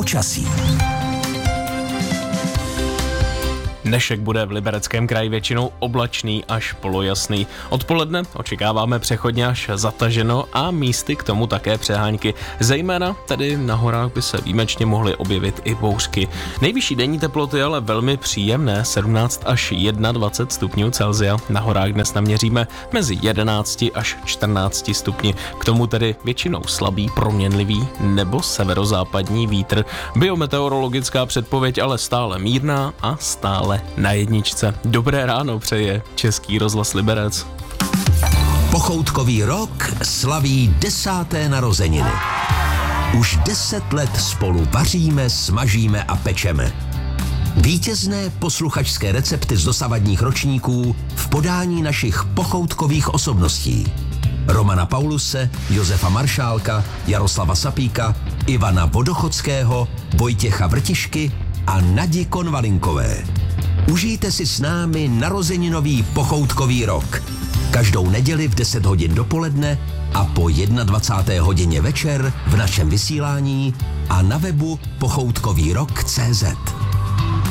Počasí. Dnešek bude v Libereckém kraji většinou oblačný až polojasný. Odpoledne očekáváme přechodně až zataženo a místy k tomu také přehánky. Zejména tedy na horách by se výjimečně mohly objevit i bouřky. Nejvyšší denní teploty ale velmi příjemné, 17 až 21 stupňů Celsia. Na horách dnes naměříme mezi 11 až 14 stupni. K tomu tedy většinou slabý, proměnlivý nebo severozápadní vítr. Biometeorologická předpověď ale stále mírná a stále na jedničce. Dobré ráno přeje Český rozhlas Liberec. Pochoutkový rok slaví 10. narozeniny. Už 10 let spolu vaříme, smažíme a pečeme. Vítězné posluchačské recepty z dosavadních ročníků v podání našich pochoutkových osobností. Romana Pauluse, Josefa Maršálka, Jaroslava Sapíka, Ivana Vodochodského, Vojtěcha Vrtišky a Nadi Konvalinkové. Užijte si s námi narozeninový pochoutkový rok. Každou neděli v 10 hodin dopoledne a po 21. hodině večer v našem vysílání a na webu pochoutkovýrok.cz.